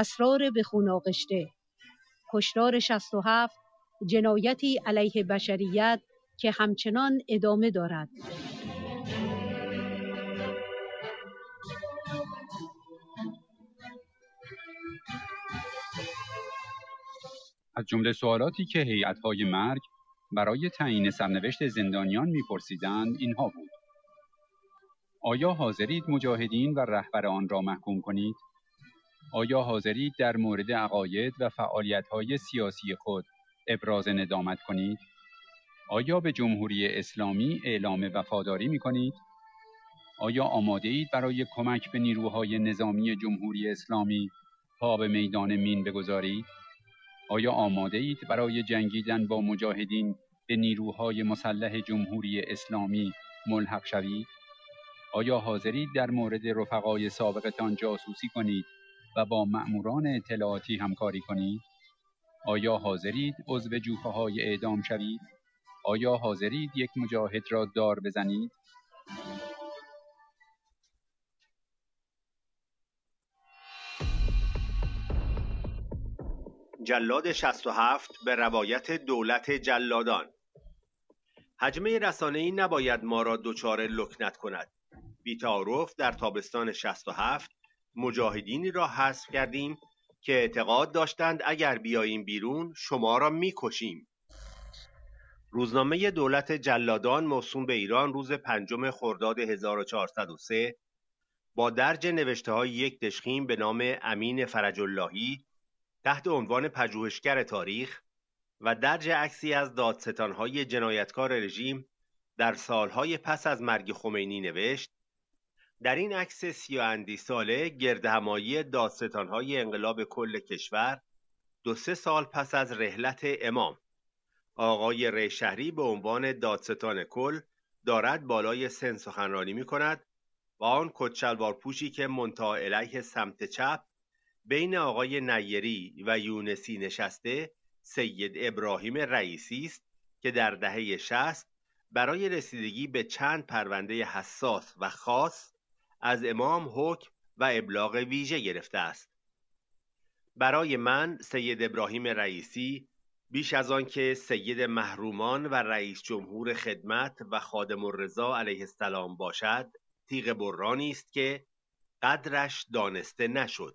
اسرار به خون آغشته، کشتار 67 جنایتی علیه بشریت که همچنان ادامه دارد. از جمله سوالاتی که هیئت‌های مرگ برای تعیین سرنوشت زندانیان می‌پرسیدند اینها بود: آیا حاضرید مجاهدین و رهبر آن را محکوم کنید؟ آیا حاضرید در مورد عقاید و فعالیت‌های سیاسی خود ابراز ندامت کنید؟ آیا به جمهوری اسلامی اعلام وفاداری می‌کنید؟ آیا آماده‌اید برای کمک به نیروهای نظامی جمهوری اسلامی پا به میدان مین بگذارید؟ آیا آماده‌اید برای جنگیدن با مجاهدین به نیروهای مسلح جمهوری اسلامی ملحق شوید؟ آیا حاضرید در مورد رفقای سابقتان جاسوسی کنید و با مأموران اطلاعاتی همکاری کنید؟ آیا حاضرید عضو جوفه‌های اعدام شوید؟ آیا حاضرید یک مجاهد را دار بزنید؟ جلاد 67 به روایت دولت جلادان. حجمه رسانه‌ای نباید ما را دچار لکنت کند. بی‌تعارف در تابستان 67 مجاهدینی را حذف کردیم که اعتقاد داشتند اگر بیاییم بیرون شما را می‌کشیم. روزنامه دولت جلادان موسوم به ایران روز 5 خرداد 1403 با درج نوشته‌های یک دشخیم به نام امین فرج‌اللهی تحت عنوان پژوهشگر تاریخ و درج عکسی از دادستان‌های جنایتکار رژیم در سالهای پس از مرگ خمینی نوشت: در این عکس 30 و اندی ساله گردهمایی دادستان‌های انقلاب کل کشور 2-3 سال پس از رحلت امام، آقای ریشهری به عنوان دادستان کل دارد بالای سن سخنرانی می‌کند و آن کت‌شلوار پوشی که منتهی علیه سمت چپ بین آقای نیری و یونسی نشسته سید ابراهیم رئیسی است که در دهه 60 برای رسیدگی به چند پرونده حساس و خاص از امام حکم و ابلاغ ویژه گرفته است. برای من سید ابراهیم رئیسی بیش از آن که سید محرومان و رئیس جمهور خدمت و خادم الرضا علیه السلام باشد، تیغ برانی است که قدرش دانسته نشد.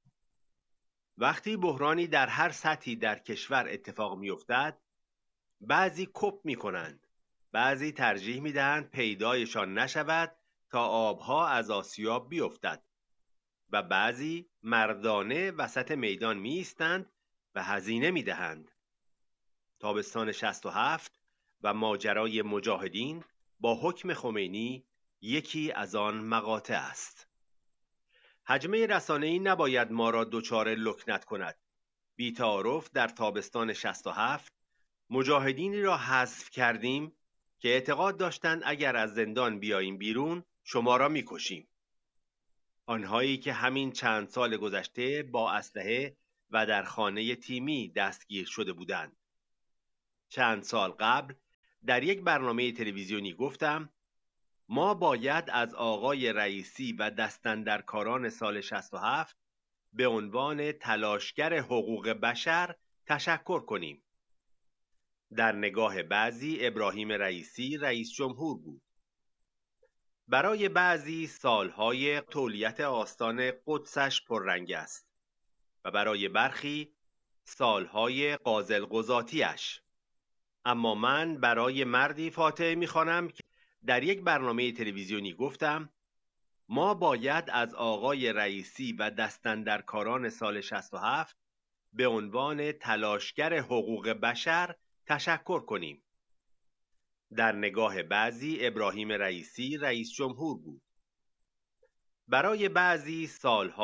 وقتی بحرانی در هر سطحی در کشور اتفاق می‌افتد، بعضی کپ می‌کنند، بعضی ترجیح می‌دهند پیدایشان نشود تا آبها از آسیاب بیفتد و بعضی مردانه وسط میدان می‌ایستند و هزینه می‌دهند. تابستان 67 و ماجرای مجاهدین با حکم خمینی یکی از آن مقاطع است. حجمه رسانه‌ای نباید ما را دچار لکنت کند. بی‌تعارف در تابستان 67 مجاهدینی را حذف کردیم که اعتقاد داشتند اگر از زندان بیاییم بیرون شما را می‌کشیم. آنهایی که همین چند سال گذشته با اسلحه و در خانه تیمی دستگیر شده بودند. چند سال قبل در یک برنامه تلویزیونی گفتم ما باید از آقای رئیسی و دستاندرکاران سال 67 به عنوان تلاشگر حقوق بشر تشکر کنیم. در نگاه بعضی ابراهیم رئیسی رئیس جمهور بود. برای بعضی سالهای تولیت آستان قدسش پررنگ است و برای برخی سالهای قازلقضاتیش. اما من برای مردی فاتحه می‌خوانم که در یک برنامه تلویزیونی گفتم ما باید از آقای رئیسی و دستاندرکاران سال 67 به عنوان تلاشگر حقوق بشر تشکر کنیم. در نگاه بعضی ابراهیم رئیسی رئیس جمهور بود. برای بعضی سالها